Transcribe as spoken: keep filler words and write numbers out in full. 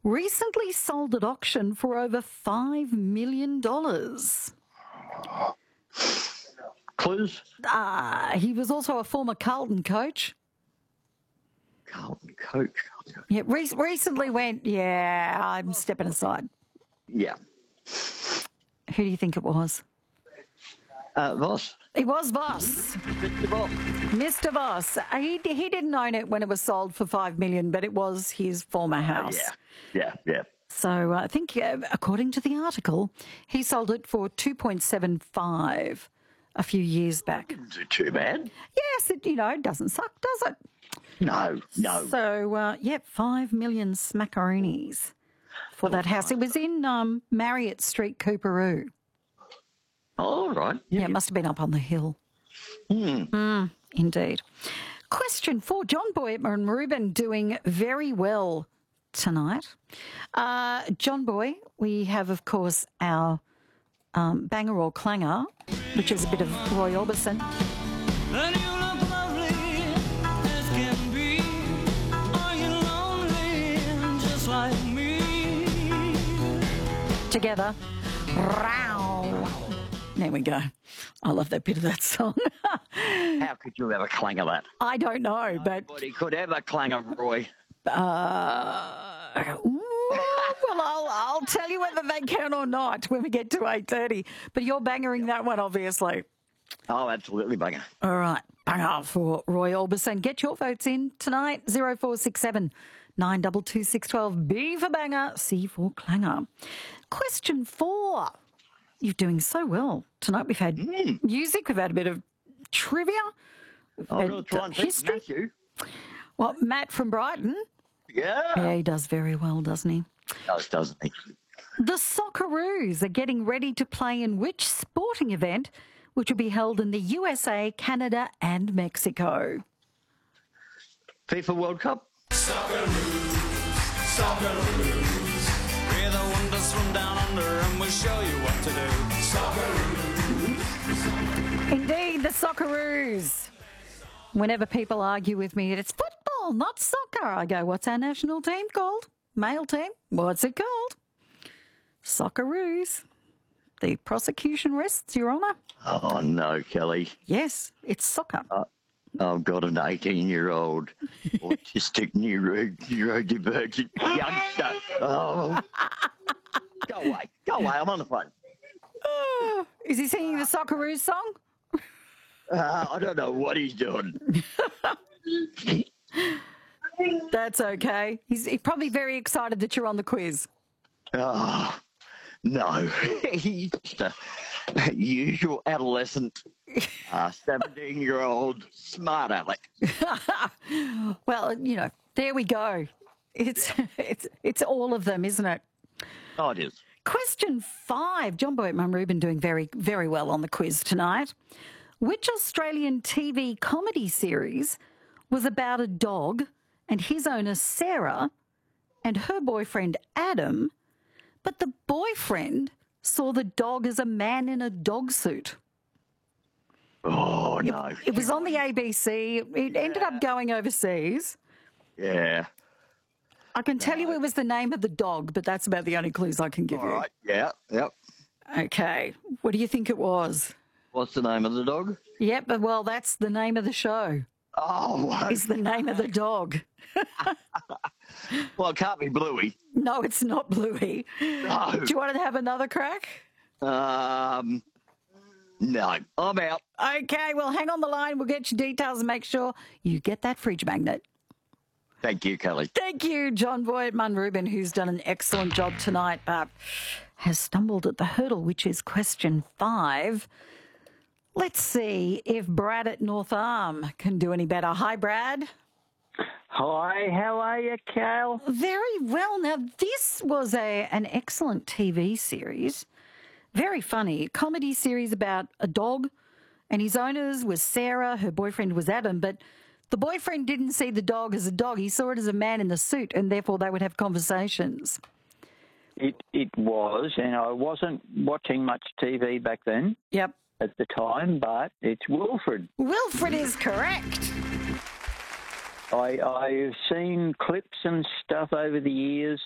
recently sold at auction for over five million dollars. Clues? Uh, he was also a former Carlton coach. Carlton coach. Yeah, re- recently went, yeah, I'm stepping aside. Yeah. Who do you think it was? Uh, Voss. It was Voss. Mister Voss. Mister Voss. He, he didn't own it when it was sold for five million dollars, but it was his former house. Yeah, yeah, yeah. So uh, I think, uh, according to the article, he sold it for two point seven five a few years back. Is it too bad? Yes, it, you know, it doesn't suck, does it? No, no. So, uh, yeah, five million smackaroonies for that house. It was in um, Marriott Street, Cooperoo. All right. Yeah, it must have been up on the hill. Mm. Mm, indeed. Question four. John Boy and Ruben doing very well tonight. Uh, John Boy, we have, of course, our um, banger or clanger, which is a bit of Roy Orbison. And you look lovely as can be. Are you lonely just like me? Together. Row. There we go. I love that bit of that song. How could you ever clang of that? I don't know, but... Nobody could ever clang of Roy. Uh, ooh, well, I'll, I'll tell you whether they can or not when we get to eight thirty. But you're bangering that one, obviously. Oh, absolutely, banger. All right, banger for Roy Orbison. Get your votes in tonight, oh four six seven, nine two two, six one two. B for banger, C for clanger. Question four. You're doing so well tonight. We've had Mm. music, we've had a bit of trivia. We've I'm had, going to try uh, and beat history. Matthew. Well, Matt from Brighton. Yeah. Yeah, he does very well, doesn't he? Does, doesn't he? The Socceroos are getting ready to play in which sporting event, which will be held in the U S A, Canada and Mexico? FIFA World Cup? Socceroos, Socceroos. We're the wonders from down under and we'll show you what to do. Socceroos. Indeed, the Socceroos. Whenever people argue with me, it's football, not soccer. I go, what's our national team called? Male team? What's it called? Socceroos. The prosecution rests, Your Honour. Oh, no, Kelly. Yes, it's soccer. Uh, I've got an eighteen-year-old autistic neuro, neurodivergent youngster. Oh. Go away. Go away. I'm on the phone. Oh, is he singing the Socceroos song? Uh, I don't know what he's doing. That's okay. He's, he's probably very excited that you're on the quiz. Oh, no. He's just a usual adolescent, uh, seventeen-year-old smart aleck. Well, you know, there we go. It's it's it's all of them, isn't it? Oh, it is. Question five. John Boy Mum Ruben doing very, very well on the quiz tonight. Which Australian T V comedy series was about a dog and his owner, Sarah, and her boyfriend, Adam, but the boyfriend saw the dog as a man in a dog suit? Oh, no. It was on the A B C. It ended up going overseas. Yeah. I can tell you it was the name of the dog, but that's about the only clues I can give All you. right. Yeah. Yep. Okay. What do you think it was? What's the name of the dog? Yep, but well, that's the name of the show. Oh, what? Is the name of the dog. Well, it can't be Bluey. No, it's not Bluey. No. Do you want to have another crack? Um, no. I'm out. Okay, well, hang on the line. We'll get your details and make sure you get that fridge magnet. Thank you, Kelly. Thank you, John Boyd Mun Ruben, who's done an excellent job tonight, but has stumbled at the hurdle, which is question five. Let's see if Brad at North Arm can do any better. Hi, Brad. Hi, how are you, Cal? Very well. Now, this was a an excellent T V series. Very funny. Comedy series about a dog, and his owners was Sarah, her boyfriend was Adam, but the boyfriend didn't see the dog as a dog. He saw it as a man in a suit, and therefore they would have conversations. It it was, and I wasn't watching much T V back then Yep. at the time, but it's Wilfred. Wilfred is correct. I, I've seen clips and stuff over the years